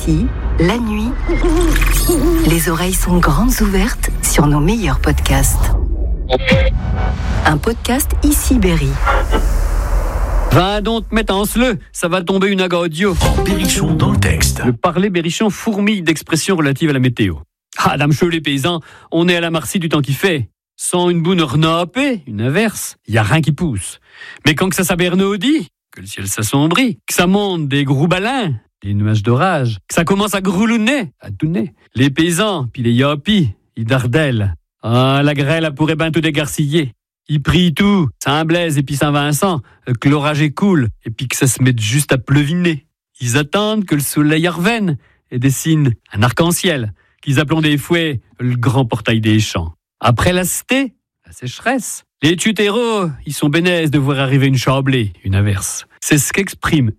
Ici, la nuit, les oreilles sont grandes ouvertes sur nos meilleurs podcasts. Un podcast Ici Berry. Va donc te mettre en sleu, ça va tomber une aga audio. Berrichon dans le texte. Le parler berrichon fourmille d'expressions relatives à la météo. Ah, dame chou les paysans, on est à la marcie du temps qui fait. Sans une boune renapée, une averse, y a rien qui pousse. Mais quand que ça s'abernaudit, que le ciel s'assombrit, que ça monte des gros balins, des nuages d'orage, que ça commence à groulouner, à tourner, les paysans, puis les yapis, ils dardellent. Ah, la grêle a pourrait ben tout dégarciller. Ils prient tout, Saint-Blaise et puis Saint-Vincent, que l'orage écoule, et puis que ça se mette juste à pleuviner. Ils attendent que le soleil revienne et dessine un arc-en-ciel, qu'ils appelons des fouets le grand portail des champs. Après la sécheresse, les tutéros, ils sont bénaises de voir arriver une chablée, une averse. C'est ce qu'exprime